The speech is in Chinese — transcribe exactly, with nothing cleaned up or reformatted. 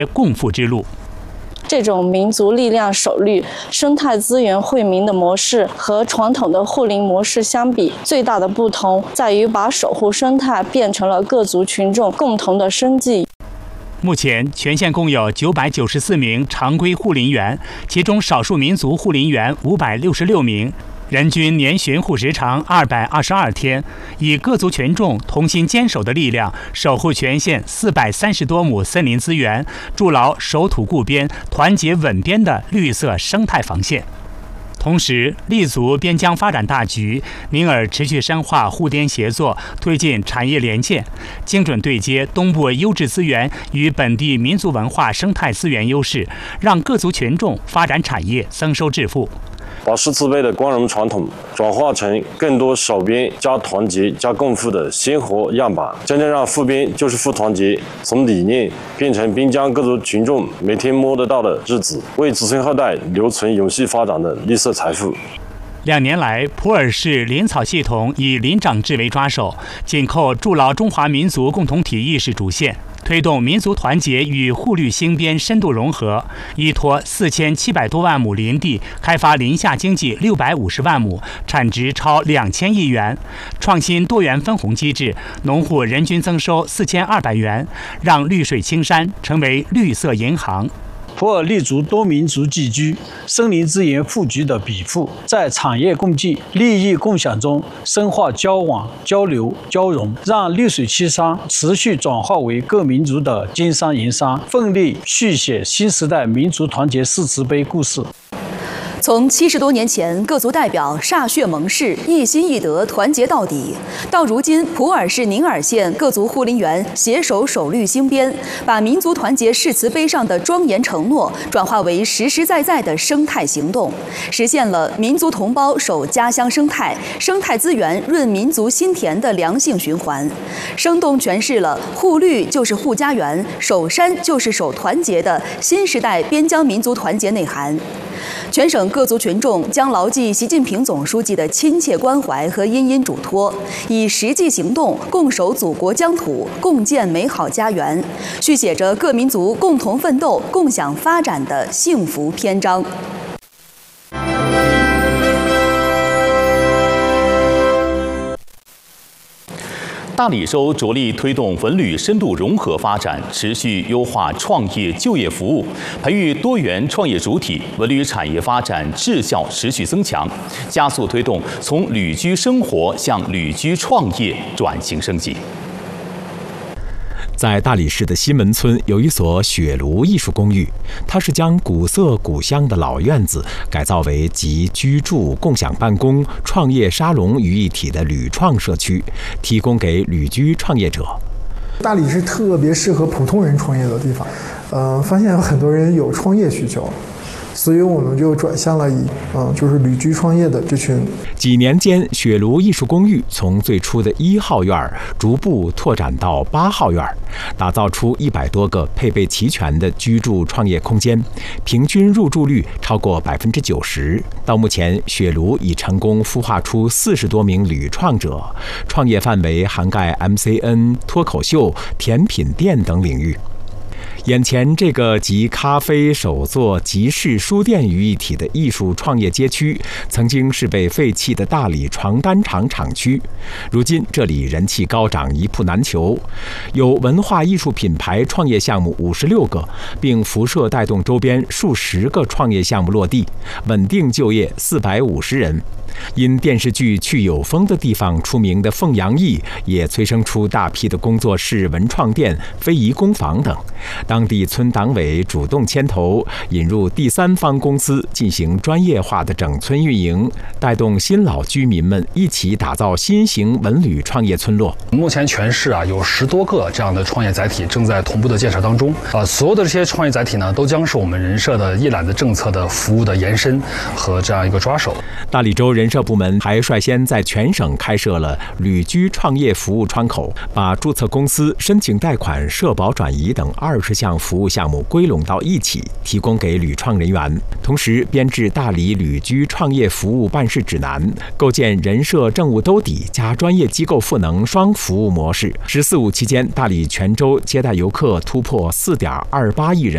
共富之路。 这种民族力量首绿、生态资源惠民的模式和传统的护林模式相比，最大的不同在于把守护生态变成了各族群众共同的生计。 目前，全县共有九百九十四名常规护林员，其中少数民族护林员五百六十六名。人均年巡护时长二百二十二天，以各族群众同心坚守的力量，守护全县四百三十多亩森林资源，筑牢守土固边、团结稳边的绿色生态防线。同时，立足边疆发展大局，宁洱持续深化沪滇协作，推进产业联建，精准对接东部优质资源与本地民族文化生态资源优势，让各族群众发展产业、增收致富。 把诗词碑的光荣传统转化成更多守边加团结加共富的鲜活样板，真正让富边就是富团结从理念变成边疆各族群众每天摸得到的日子，为子孙后代留存永续发展的绿色财富。 两年来，普洱市林草系统以林长制为抓手，紧扣筑牢中华民族共同体意识主线，推动民族团结与护绿兴边深度融合，依托四千七百多万亩林地，开发林下经济六百五十万亩，产值超两千亿元，创新多元分红机制，农户人均增收四千二百元，让绿水青山成为绿色银行。 普洱立足多民族聚居、森林资源富集的砥腹，在产业共济、利益共享中深化交往、交流、交融，让绿水青山持续转化为各民族的金山银山，奋力续写新时代民族团结誓词碑故事。 从七十多年前各族代表歃血盟誓、一心一德团结到底，到如今普洱市宁洱县各族护林员携手守绿兴边，把民族团结誓词碑上的庄严承诺转化为实实在在的生态行动，实现了民族同胞守家乡生态、生态资源润民族心田的良性循环，生动诠释了护绿就是护家园、守山就是守团结的新时代边疆民族团结内涵。全省各族群众将牢记习近平总书记的亲切关怀和殷殷嘱托，以实际行动共守祖国疆土，共建美好家园，续写着各民族共同奋斗、共享发展的幸福篇章。 大理州着力推动文旅深度融合发展，持续优化创业就业服务，培育多元创业主体，文旅产业发展质效持续增强，加速推动从旅居生活向旅居创业转型升级。 在大理市的西门村有一所雪庐艺术公寓，它是将古色古香的老院子改造为集居住、共享办公、创业沙龙于一体的旅创社区，提供给旅居创业者。 大理是特别适合普通人创业的地方，呃，发现有很多人有创业需求。所以我们就转向了以嗯、呃，就是旅居创业的这群。 几年间，雪庐艺术公寓从最初的一号院逐步拓展到八号院，打造出一百多个配备齐全的居住创业空间，平均入住率超过百分之九十。到目前，雪庐已成功孵化出四十多名旅创者，创业范围涵盖 M C N、脱口秀、甜品店等领域。眼前这个集咖啡、手作、集市、书店于一体的艺术创业街区，曾经是被废弃的大理床单厂厂区，如今这里人气高涨，一铺难求，有文化艺术品牌创业项目五十六个，并辐射带动周边数十个创业项目落地，稳定就业四百五十人。因电视剧《去有风的地方》出名的凤阳驿，也催生出大批的工作室、文创店、非遗工坊等。当地村党委主动牵头，引入第三方公司进行专业化的整村运营，带动新老居民们一起打造新型文旅创业村落。 目前全市啊有十多个这样的创业载体正在同步的建设当中。啊，所有的这些创业载体呢，都将是我们人社的一揽子政策的服务的延伸和这样一个抓手。 大理州人社部门还率先在全省开设了旅居创业服务窗口，把注册公司、申请贷款、社保转移等二十项服务项目归拢到一起，提供给旅创人员。同时编制大理旅居创业服务办事指南，构建人社政务兜底加专业机构赋能双服务模式。十四五期间，大理全州接待游客突破四点二八亿人。